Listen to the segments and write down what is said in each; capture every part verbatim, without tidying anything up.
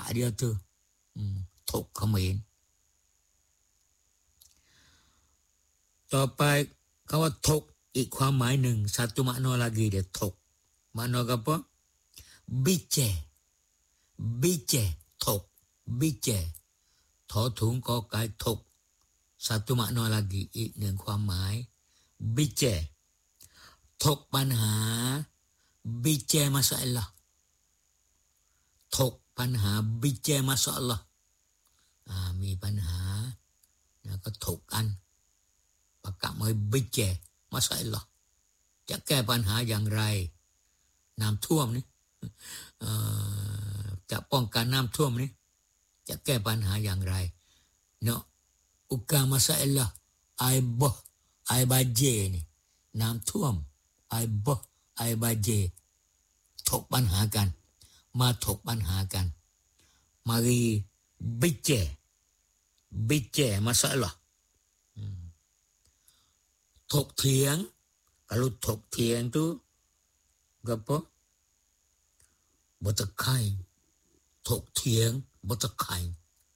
dia tu. Hmm, ถกเขมรต่อไปคำว่าถกอีกความหมายหนึ่ง satu makna lagi dia ถก makna apa? Bice bice ถก bice ถอถุงกอไก่ถก satu makna lagi อีกหนึ่งความหมาย bice ถกปัญหา bice masalah ถกปัญหา bice masalah อ่ามีปัญหาแล้วก็ถกกันประกาศมา bice masalah จะแก้ปัญหาอย่างไรน้ำท่วมนี่เอ่อจะป้องกันน้ำท่วมนี่จะแก้ปัญหาอย่างไรเนาะอุกามาซาเอลาไอบะไอบาเจนี่น้ำท่วมไอบะไอบาเจถกปัญหากันมาถกปัญหากันมารีบิเจบิเจมาซาเอลาถกเถียงkalau ถกเถียงtu apa bertekai ถกเถียง bertekai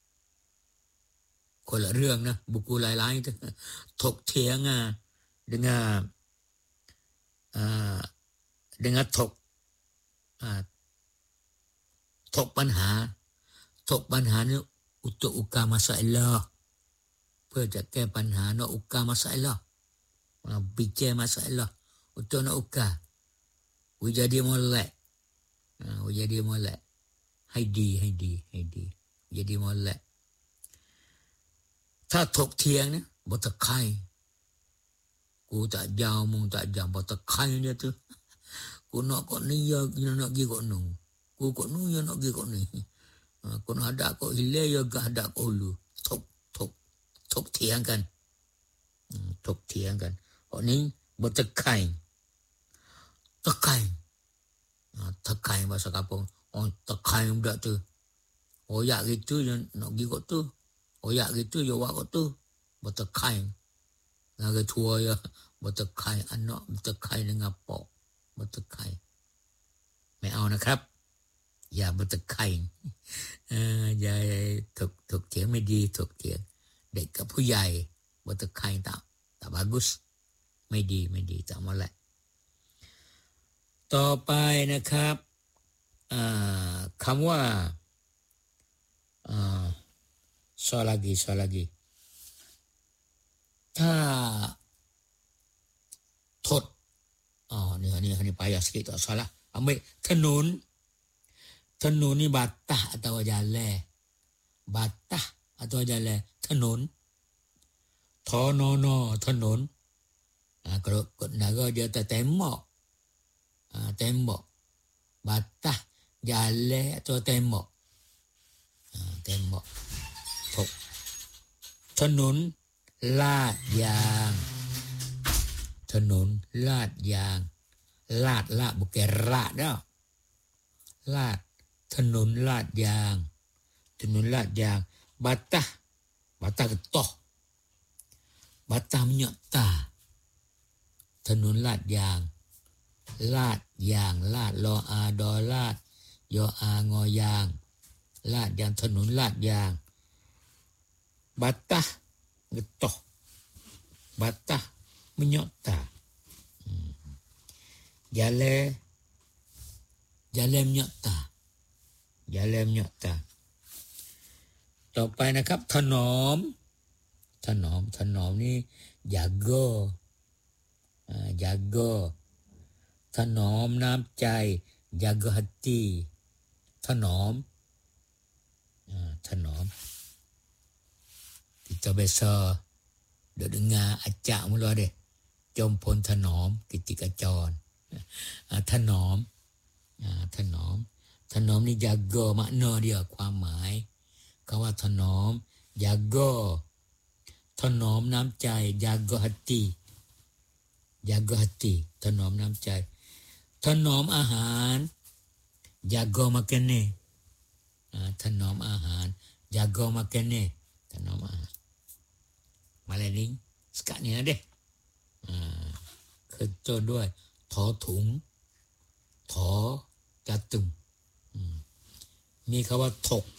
คนละเรื่องนะบุคคลหลายๆถกเถียงอ่ะ dengan อ่า dengan ถกอ่าถกปัญหาถกปัญหานี่ untuk ukar masalah เพื่อจะแก้ปัญหาเนาะ ukar masalah bicara masalah untuk nak ukar jadi molek ah jadi molek ให้ดีให้ดีให้ดี jadi molek ถ้าถกเถียงนะบ่ตะไคร้กูtak jauh mung tak jauhบ่ตะไคร้dia tu กู nak kok ni ya nak gi kok nu กู kok nu ya nak gi kok ni กู nak ada kok hilang ya gah ada kok hulu ถกถกถกเถียงกันถกเถียงกันอ๋อนี่บ่ตะไคร้ตะไคร้tekai bahasa kampung oh tekai budak tu oyak gitu nak pergi kok tu oyak gitu ya wak kok tu bertekai ngagai tua ya bertekai anak bertekai dengan pok bertekai ไม่เอานะครับอย่าbertekai เอ่ออย่าถกถกเถียงไม่ดีถกเถียงเด็กกับผู้ใหญ่ bertekai tak tak bagus ไม่ดีไม่ดีtak molekต่อไปนะครับคำว่าซอลากีซอลากีถ้าถดอ๋อนี่นี่นี่ไปya sikit tak salah ambil ถนนถนนนี่ batas atau jalan batas atau jalan ถนนทอนอนอถนนอ่าkalau kat negara dia tak tembok ah tembok batas jalan atau tembok ah tembok ถกถนนลาดยางถนนลาดยางลาดลาด bukan ลาดเด้อลาดถนนลาดยางถนนลาดยาง batas batas getah batas minyak tah ถนนลาดยางลาดยางลาดลออาดอลาดยออางอยางลาดยางถนนลาดยาง batas getah batas minyak tah jalan jalan minyak tah jalan minyak tah ต่อไปนะครับถนอมถนอมถนอมนี่ jaga jaga ถนอมน้ำใจ jaga hati ถนอมถนอม kita biasa dah dengar acak mula deh jompon ถนอมกิติกจรถนอมถนอมถนอมนี่ jaga makna dia ความหมายคำว่าถนอม jaga ถนอมน้ำใจ jaga hati jaga hati ถนอมน้ำใจถนอมอาหาร jaga makanan ถนอมอาหาร jaga makanan ถนอมอาหารมาแล้วนี่สกัดนี่นะเด้อ่าขึ้นต้นด้วยถอถุงถอจะตึงมีคำว่าถก